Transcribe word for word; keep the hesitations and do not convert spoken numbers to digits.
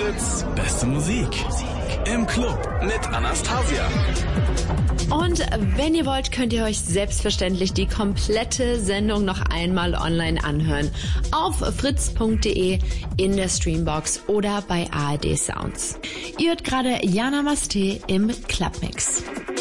Fritz, beste Musik. Im Club mit Anastasia. Und wenn ihr wollt, könnt ihr euch selbstverständlich die komplette Sendung noch einmal online anhören. Auf fritz punkt de, in der Streambox oder bei A R D Sounds. Ihr hört gerade Jana Masté im Clubmix.